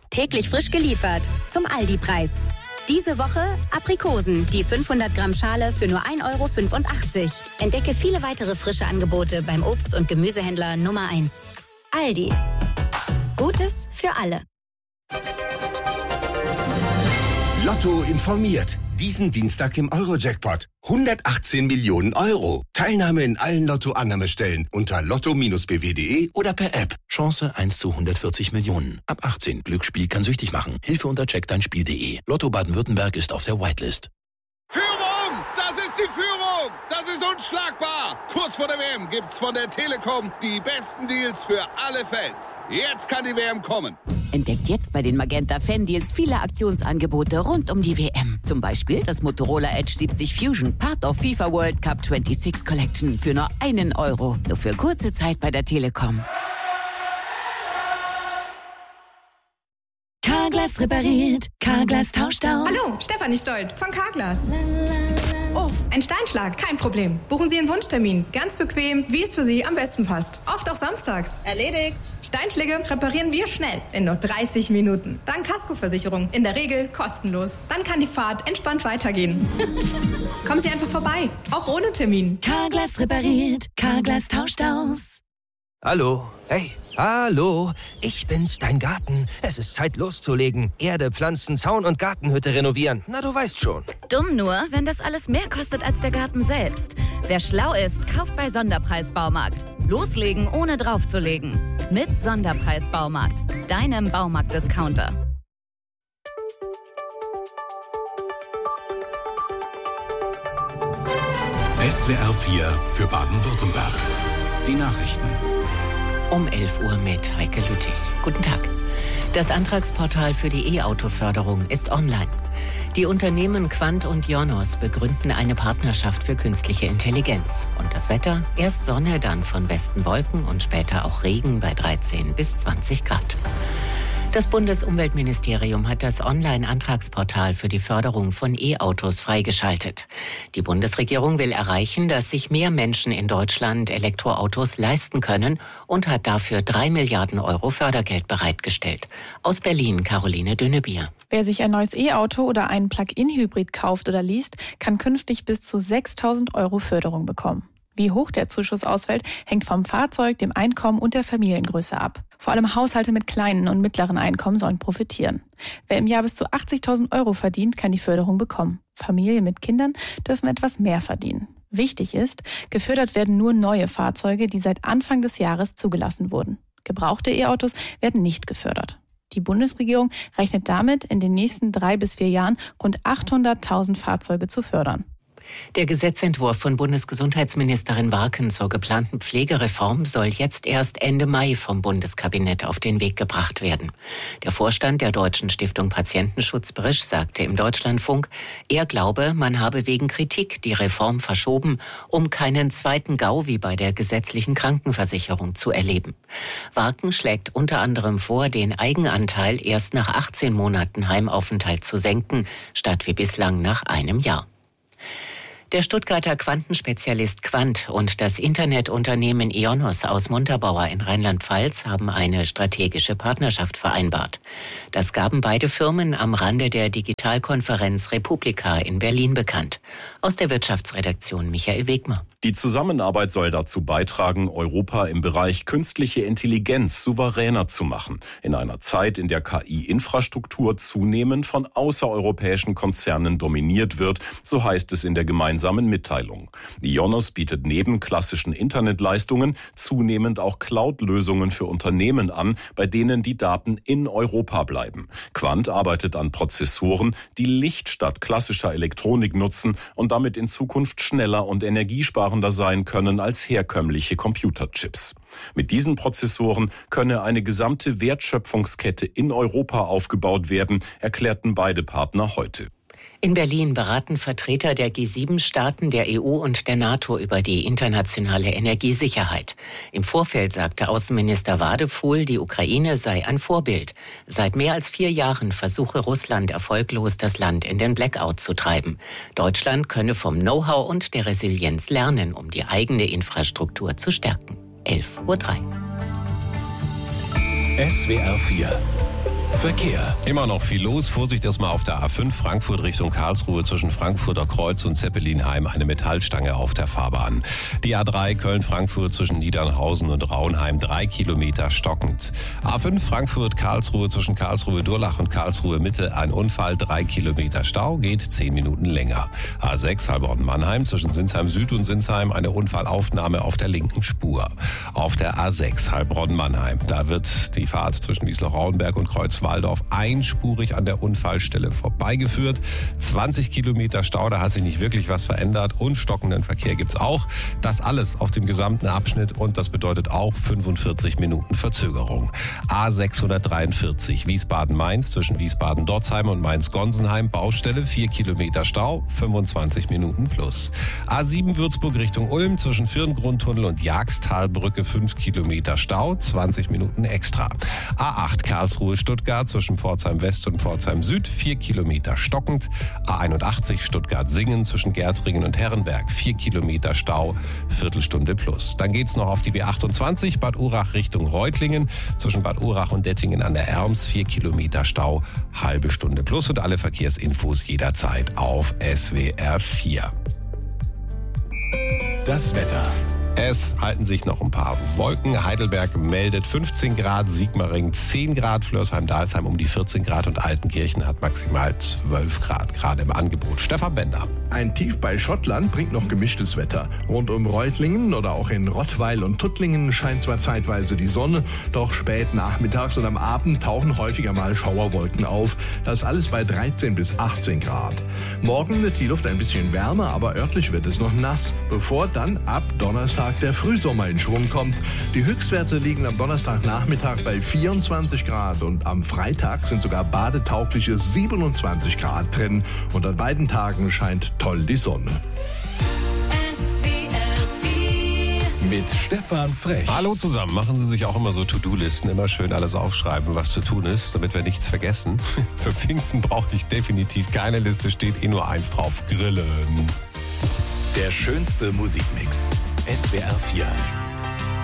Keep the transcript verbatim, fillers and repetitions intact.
Täglich frisch geliefert zum Aldi-Preis. Diese Woche Aprikosen, die fünfhundert Gramm Schale für nur ein Euro fünfundachtzig. Entdecke viele weitere frische Angebote beim Obst- und Gemüsehändler Nummer eins. Aldi. Gutes für alle. Lotto informiert. Diesen Dienstag im Euro-Jackpot. hundertachtzehn Millionen Euro. Teilnahme in allen Lotto-Annahmestellen unter lotto Bindestrich b w punkt d e oder per App. Chance eins zu hundertvierzig Millionen. Ab achtzehn. Glücksspiel kann süchtig machen. Hilfe unter check dein Spiel punkt d e. Lotto Baden-Württemberg ist auf der Whitelist. Führung! Das ist die Führung! Das ist unschlagbar! Kurz vor der W M gibt's von der Telekom die besten Deals für alle Fans. Jetzt kann die W M kommen. Entdeckt jetzt bei den Magenta Fan-Deals viele Aktionsangebote rund um die W M. Zum Beispiel das Motorola Edge siebzig Fusion, Part of FIFA World Cup sechsundzwanzig Collection für nur einen Euro. Nur für kurze Zeit bei der Telekom. Carglass repariert, Carglass tauscht aus. Hallo, Stefanie Stolt von Carglass. Oh, ein Steinschlag, kein Problem. Buchen Sie Ihren Wunschtermin, ganz bequem, wie es für Sie am besten passt. Oft auch samstags. Erledigt. Steinschläge reparieren wir schnell, in nur dreißig Minuten. Dann Kaskoversicherung, in der Regel kostenlos. Dann kann die Fahrt entspannt weitergehen. Kommen Sie einfach vorbei, auch ohne Termin. Carglass repariert, Carglass tauscht aus. Hallo, hey, hallo, ich bin's, dein Garten. Es ist Zeit loszulegen. Erde, Pflanzen, Zaun und Gartenhütte renovieren. Na, du weißt schon. Dumm nur, wenn das alles mehr kostet als der Garten selbst. Wer schlau ist, kauft bei Sonderpreis Baumarkt. Loslegen, ohne draufzulegen. Mit Sonderpreis Baumarkt, deinem Baumarkt-Discounter. S W R vier für Baden-Württemberg. Die Nachrichten. Um elf Uhr mit Heike Lüttich. Guten Tag. Das Antragsportal für die E-Auto-Förderung ist online. Die Unternehmen Quant und Ionos begründen eine Partnerschaft für künstliche Intelligenz. Und das Wetter? Erst Sonne, dann von Westen Wolken und später auch Regen bei dreizehn bis zwanzig Grad. Das Bundesumweltministerium hat das Online-Antragsportal für die Förderung von E-Autos freigeschaltet. Die Bundesregierung will erreichen, dass sich mehr Menschen in Deutschland Elektroautos leisten können und hat dafür drei Milliarden Euro Fördergeld bereitgestellt. Aus Berlin, Caroline Dünnebier. Wer sich ein neues E-Auto oder einen Plug-in-Hybrid kauft oder liest, kann künftig bis zu sechstausend Euro Förderung bekommen. Wie hoch der Zuschuss ausfällt, hängt vom Fahrzeug, dem Einkommen und der Familiengröße ab. Vor allem Haushalte mit kleinen und mittleren Einkommen sollen profitieren. Wer im Jahr bis zu achtzigtausend Euro verdient, kann die Förderung bekommen. Familien mit Kindern dürfen etwas mehr verdienen. Wichtig ist, gefördert werden nur neue Fahrzeuge, die seit Anfang des Jahres zugelassen wurden. Gebrauchte E-Autos werden nicht gefördert. Die Bundesregierung rechnet damit, in den nächsten drei bis vier Jahren rund achthunderttausend Fahrzeuge zu fördern. Der Gesetzentwurf von Bundesgesundheitsministerin Warken zur geplanten Pflegereform soll jetzt erst Ende Mai vom Bundeskabinett auf den Weg gebracht werden. Der Vorstand der Deutschen Stiftung Patientenschutz Brisch sagte im Deutschlandfunk, er glaube, man habe wegen Kritik die Reform verschoben, um keinen zweiten GAU wie bei der gesetzlichen Krankenversicherung zu erleben. Warken schlägt unter anderem vor, den Eigenanteil erst nach achtzehn Monaten Heimaufenthalt zu senken, statt wie bislang nach einem Jahr. Der Stuttgarter Quantenspezialist Quant und das Internetunternehmen Ionos aus Montabaur in Rheinland-Pfalz haben eine strategische Partnerschaft vereinbart. Das gaben beide Firmen am Rande der Digitalkonferenz Republika in Berlin bekannt. Aus der Wirtschaftsredaktion Michael Wegmer. Die Zusammenarbeit soll dazu beitragen, Europa im Bereich künstliche Intelligenz souveräner zu machen. In einer Zeit, in der K I-Infrastruktur zunehmend von außereuropäischen Konzernen dominiert wird, so heißt es in der gemeinsamen Mitteilung. Ionos bietet neben klassischen Internetleistungen zunehmend auch Cloud-Lösungen für Unternehmen an, bei denen die Daten in Europa bleiben. Quant arbeitet an Prozessoren, die Licht statt klassischer Elektronik nutzen und damit in Zukunft schneller und energiesparender sein können als herkömmliche Computerchips. Mit diesen Prozessoren könne eine gesamte Wertschöpfungskette in Europa aufgebaut werden, erklärten beide Partner heute. In Berlin beraten Vertreter der G sieben Staaten, der E U und der NATO über die internationale Energiesicherheit. Im Vorfeld sagte Außenminister Wadefuhl, die Ukraine sei ein Vorbild. Seit mehr als vier Jahren versuche Russland erfolglos, das Land in den Blackout zu treiben. Deutschland könne vom Know-how und der Resilienz lernen, um die eigene Infrastruktur zu stärken. elf Uhr drei. S W R vier Verkehr. Immer noch viel los. Vorsicht erstmal auf der A fünf Frankfurt Richtung Karlsruhe zwischen Frankfurter Kreuz und Zeppelinheim eine Metallstange auf der Fahrbahn. Die A drei Köln-Frankfurt zwischen Niedernhausen und Raunheim drei Kilometer stockend. A fünf Frankfurt Karlsruhe zwischen Karlsruhe-Durlach und Karlsruhe-Mitte ein Unfall, drei Kilometer Stau, geht zehn Minuten länger. A sechs Heilbronn-Mannheim zwischen Sinsheim Süd und Sinsheim eine Unfallaufnahme auf der linken Spur. Auf der A sechs Heilbronn-Mannheim, da wird die Fahrt zwischen Wiesloch-Rauenberg und Kreuzwaldorf einspurig an der Unfallstelle vorbeigeführt. zwanzig Kilometer Stau, da hat sich nicht wirklich was verändert und stockenden Verkehr gibt's auch. Das alles auf dem gesamten Abschnitt und das bedeutet auch fünfundvierzig Minuten Verzögerung. A sechshundertdreiundvierzig Wiesbaden-Mainz zwischen Wiesbaden-Dorzheim und Mainz-Gonsenheim Baustelle, vier Kilometer Stau, fünfundzwanzig Minuten plus. A sieben Würzburg Richtung Ulm zwischen Firngrundtunnel und Jagstalbrücke fünf Kilometer Stau, zwanzig Minuten extra. A acht Karlsruhe-Stuttgart zwischen Pforzheim West und Pforzheim Süd, vier Kilometer stockend. A einundachtzig Stuttgart-Singen zwischen Gärtringen und Herrenberg, vier Kilometer Stau, Viertelstunde plus. Dann geht's noch auf die B achtundzwanzig, Bad Urach Richtung Reutlingen, zwischen Bad Urach und Dettingen an der Erms, vier Kilometer Stau, halbe Stunde plus und alle Verkehrsinfos jederzeit auf S W R vier. Das Wetter. Es halten sich noch ein paar Wolken. Heidelberg meldet fünfzehn Grad, Sigmaringen zehn Grad, Flörsheim-Dalsheim um die vierzehn Grad und Altenkirchen hat maximal zwölf Grad gerade im Angebot. Stefan Bender. Ein Tief bei Schottland bringt noch gemischtes Wetter. Rund um Reutlingen oder auch in Rottweil und Tuttlingen scheint zwar zeitweise die Sonne, doch spät nachmittags und am Abend tauchen häufiger mal Schauerwolken auf. Das alles bei dreizehn bis achtzehn Grad. Morgen wird die Luft ein bisschen wärmer, aber örtlich wird es noch nass, bevor dann ab Donnerstag der Frühsommer in Schwung kommt. Die Höchstwerte liegen am Donnerstagnachmittag bei vierundzwanzig Grad und am Freitag sind sogar badetaugliche siebenundzwanzig Grad drin. Und an beiden Tagen scheint toll die Sonne. S W R vier Mit Stefan Frech. Hallo zusammen. Machen Sie sich auch immer so To-Do-Listen. Immer schön alles aufschreiben, was zu tun ist, damit wir nichts vergessen. Für Pfingsten brauche ich definitiv keine Liste, steht eh nur eins drauf. Grillen. Der schönste Musikmix. S W R vier.